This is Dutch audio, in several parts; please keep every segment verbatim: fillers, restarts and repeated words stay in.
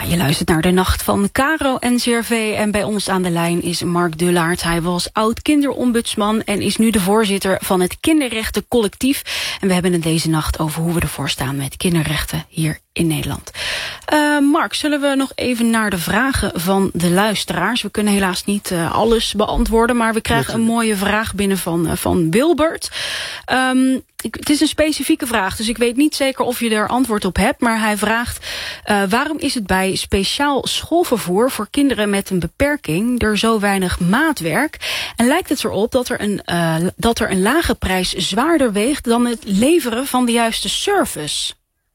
je luistert naar de Nacht van Caro en N C R V. En bij ons aan de lijn is Mark Dullaert. Hij was oud-kinderombudsman en is nu de voorzitter van het Kinderrechtencollectief. En we hebben het deze nacht over hoe we ervoor staan met kinderrechten hier in Nederland. Uh, Mark, zullen we nog even naar de vragen van de luisteraars? We kunnen helaas niet uh, alles beantwoorden, maar we krijgen een mooie vraag binnen van, uh, van Wilbert. Um, ik, het is een specifieke vraag, dus ik weet niet zeker of je er antwoord op hebt. Maar hij vraagt, uh, waarom is het bij speciaal schoolvervoer voor kinderen met een beperking er zo weinig maatwerk? En lijkt het erop dat er een, uh, dat er een lage prijs zwaarder weegt dan het leveren van de juiste service?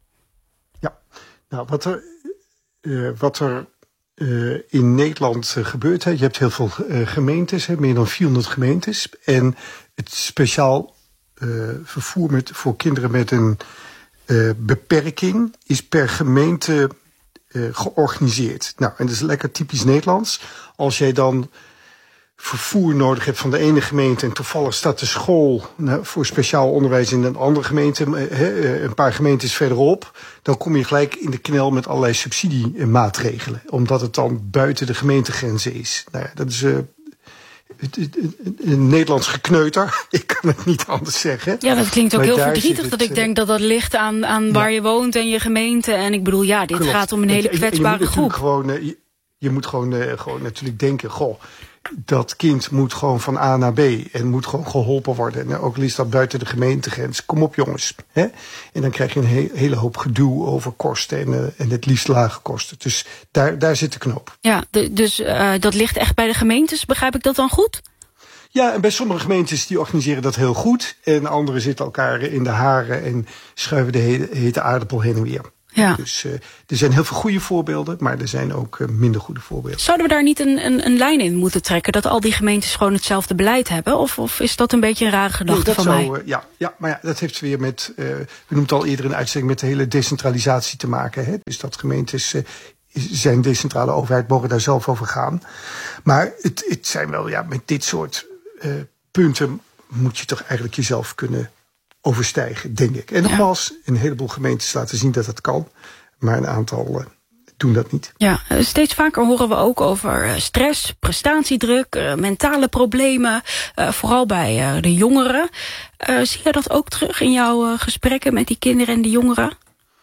Nou, wat er, uh, wat er uh, in Nederland uh, gebeurt, hè, je hebt heel veel uh, gemeentes, hè, meer dan vierhonderd gemeentes. En het speciaal uh, vervoer met, voor kinderen met een uh, beperking is per gemeente uh, georganiseerd. Nou, en dat is lekker typisch Nederlands. Als jij dan vervoer nodig hebt van de ene gemeente en toevallig staat de school nou, voor speciaal onderwijs in een andere gemeente, he, een paar gemeentes verderop, dan kom je gelijk in de knel met allerlei subsidiemaatregelen, omdat het dan buiten de gemeentegrenzen is. Nou ja, dat is uh, het, het, het, een Nederlands gekneuter, ik kan het niet anders zeggen. Ja, dat klinkt ook maar heel verdrietig het, dat ik denk dat dat ligt aan, aan waar ja. je woont en je gemeente. En ik bedoel, ja, dit Klopt. gaat om een hele kwetsbare je, je groep. Gewoon, je, je moet gewoon, uh, gewoon natuurlijk denken, goh, dat kind moet gewoon van A naar B en moet gewoon geholpen worden. En ook al is dat buiten de gemeentegrens. Kom op jongens. Hè? En dan krijg je een he- hele hoop gedoe over kosten en, uh, en het liefst lage kosten. Dus daar, daar zit de knoop. Ja, de, dus uh, dat ligt echt bij de gemeentes. Begrijp ik dat dan goed? Ja, en bij sommige gemeentes die organiseren dat heel goed. En anderen zitten elkaar in de haren en schuiven de he- hete aardappel heen en weer. Ja. Dus uh, er zijn heel veel goede voorbeelden, maar er zijn ook uh, minder goede voorbeelden. Zouden we daar niet een, een, een lijn in moeten trekken, dat al die gemeentes gewoon hetzelfde beleid hebben? Of, of is dat een beetje een rare gedachte nee, dat van zou, mij? Uh, ja, ja, maar ja, dat heeft weer met, uh, we noemden al eerder een uitzending, met de hele decentralisatie te maken. Hè? Dus dat gemeentes, uh, zijn decentrale overheid, mogen daar zelf over gaan. Maar het, het zijn wel, ja, met dit soort uh, punten moet je toch eigenlijk jezelf kunnen overstijgen, denk ik. En nogmaals, een heleboel gemeentes laten zien dat dat kan, maar een aantal uh, doen dat niet. Ja, steeds vaker horen we ook over stress, prestatiedruk, uh, mentale problemen, uh, vooral bij uh, de jongeren. Uh, zie je dat ook terug in jouw uh, gesprekken met die kinderen en die jongeren?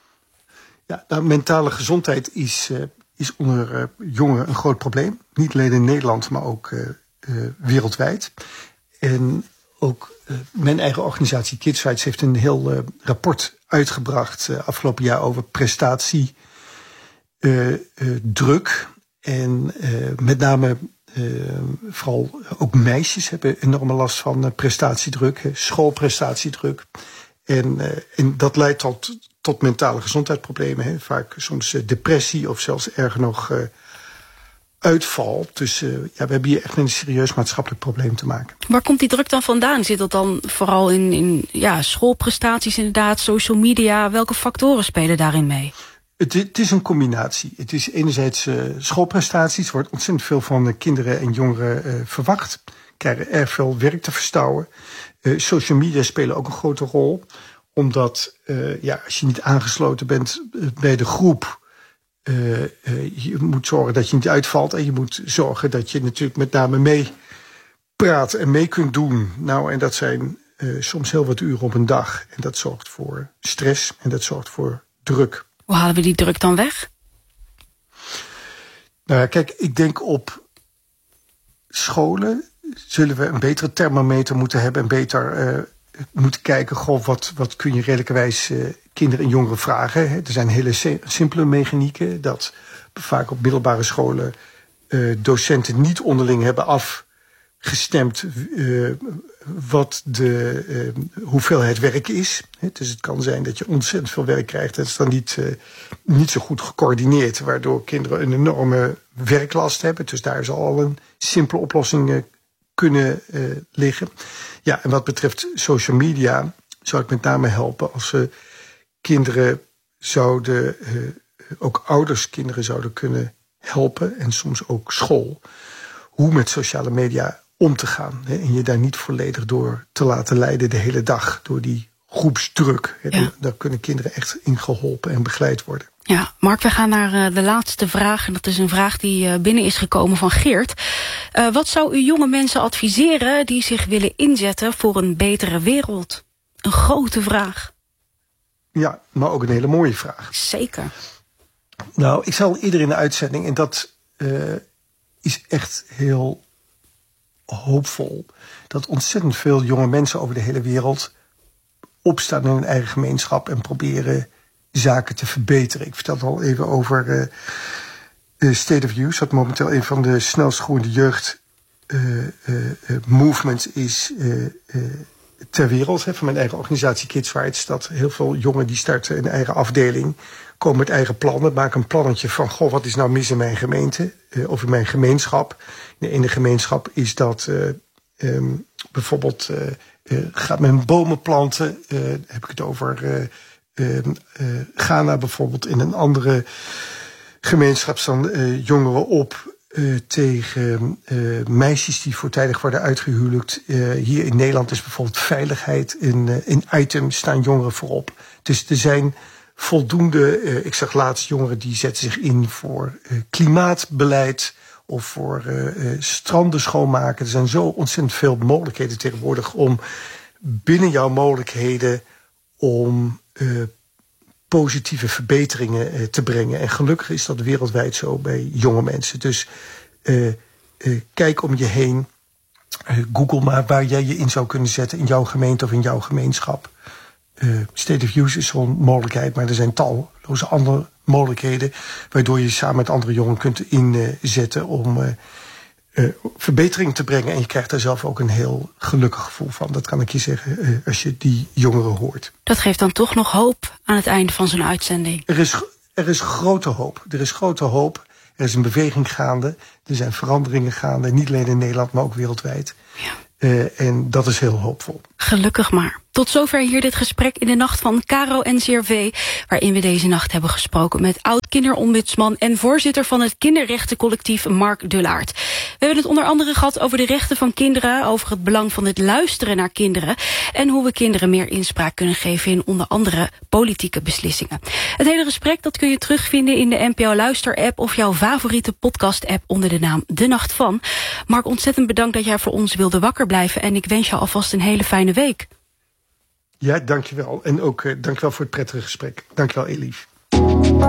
Ja, nou, mentale gezondheid is, uh, is onder uh, jongeren een groot probleem. Niet alleen in Nederland, maar ook uh, uh, wereldwijd. En ook uh, mijn eigen organisatie Kidsrights heeft een heel uh, rapport uitgebracht uh, afgelopen jaar over prestatie, uh, uh, druk. En uh, met name uh, vooral ook meisjes hebben enorme last van uh, prestatiedruk, uh, schoolprestatiedruk. En, uh, en dat leidt tot, tot mentale gezondheidsproblemen. Hè. Vaak soms uh, depressie of zelfs erger nog uh, uitval. Dus uh, ja, we hebben hier echt met een serieus maatschappelijk probleem te maken. Waar komt die druk dan vandaan? Zit dat dan vooral in, in ja, schoolprestaties inderdaad, social media? Welke factoren spelen daarin mee? Het, het is een combinatie. Het is enerzijds uh, schoolprestaties. Er wordt ontzettend veel van de kinderen en jongeren uh, verwacht. Krijgen erg veel werk te verstouwen. Uh, social media spelen ook een grote rol. Omdat uh, ja, als je niet aangesloten bent bij de groep, Uh, uh, je moet zorgen dat je niet uitvalt. En je moet zorgen dat je natuurlijk met name mee praat en mee kunt doen. Nou, en dat zijn uh, soms heel wat uren op een dag. En dat zorgt voor stress en dat zorgt voor druk. Hoe halen we die druk dan weg? Nou ja, kijk, ik denk op scholen zullen we een betere thermometer moeten hebben. En beter uh, moeten kijken, goh, wat, wat kun je redelijkerwijs uh, kinderen en jongeren vragen. Hè? Er zijn hele simpele mechanieken. Dat vaak op middelbare scholen uh, docenten niet onderling hebben afgestemd uh, wat de uh, hoeveelheid werk is. Dus het kan zijn dat je ontzettend veel werk krijgt. Dat is dan niet, uh, niet zo goed gecoördineerd, waardoor kinderen een enorme werklast hebben. Dus daar zal al een simpele oplossing uh, kunnen uh, liggen. Ja, en wat betreft social media zou ik met name helpen als we kinderen zouden, uh, ook ouders kinderen zouden kunnen helpen. En soms ook school. Hoe met sociale media om te gaan. Hè, en je daar niet volledig door te laten leiden de hele dag. Door die groepsdruk. Ja. Daar kunnen kinderen echt in geholpen en begeleid worden. Ja, Mark, we gaan naar uh, de laatste vraag. En dat is een vraag die uh, binnen is gekomen van Geert. Uh, wat zou u jonge mensen adviseren die zich willen inzetten voor een betere wereld? Een grote vraag. Ja, maar ook een hele mooie vraag. Zeker. Nou, ik zal iedereen in de uitzending, en dat uh, is echt heel hoopvol, dat ontzettend veel jonge mensen over de hele wereld opstaan in hun eigen gemeenschap en proberen zaken te verbeteren. Ik vertelde al even over uh, State of Youth, dat momenteel een van de snelst groeiende jeugd uh, uh, uh, movements is uh, uh, ter wereld. Hè, van mijn eigen organisatie Kids Rights, dat heel veel jongeren die starten een eigen afdeling, komen met eigen plannen, maken een plannetje van, goh, wat is nou mis in mijn gemeente uh, of in mijn gemeenschap. In de ene gemeenschap is dat uh, um, bijvoorbeeld uh, uh, gaat men bomen planten, uh, heb ik het over uh, uh, uh, Ghana bijvoorbeeld. In een andere gemeenschap staan uh, jongeren op uh, tegen uh, meisjes die voortijdig worden uitgehuwelijkt. Uh, hier in Nederland is bijvoorbeeld veiligheid in, uh, in item staan jongeren voorop. Dus er zijn voldoende, uh, ik zag laatst jongeren die zetten zich in voor uh, klimaatbeleid of voor uh, uh, stranden schoonmaken. Er zijn zo ontzettend veel mogelijkheden tegenwoordig om binnen jouw mogelijkheden om uh, positieve verbeteringen uh, te brengen. En gelukkig is dat wereldwijd zo bij jonge mensen. Dus uh, uh, kijk om je heen. Uh, Google maar waar jij je in zou kunnen zetten in jouw gemeente of in jouw gemeenschap. Uh, State of Use is zo'n mogelijkheid, maar er zijn talloze andere mogelijkheden waardoor je samen met andere jongeren kunt inzetten om uh, uh, verbetering te brengen. En je krijgt daar zelf ook een heel gelukkig gevoel van. Dat kan ik je zeggen uh, als je die jongeren hoort. Dat geeft dan toch nog hoop aan het einde van zo'n uitzending. Er is, er is grote hoop. Er is grote hoop. Er is een beweging gaande. Er zijn veranderingen gaande. Niet alleen in Nederland, maar ook wereldwijd. Ja. Uh, en dat is heel hoopvol. Gelukkig maar. Tot zover hier dit gesprek in de nacht van Caro N C R V... waarin we deze nacht hebben gesproken met oud-kinderombudsman... en voorzitter van het kinderrechtencollectief Mark Dullaert. We hebben het onder andere gehad over de rechten van kinderen... over het belang van het luisteren naar kinderen... en hoe we kinderen meer inspraak kunnen geven... in onder andere politieke beslissingen. Het hele gesprek dat kun je terugvinden in de N P O Luister-app... of jouw favoriete podcast-app onder de naam De Nacht Van. Mark, ontzettend bedankt dat jij voor ons wilde wakker blijven... en ik wens je alvast een hele fijne week. Ja, dankjewel. En ook uh, dankjewel voor het prettige gesprek. Dankjewel, Elief.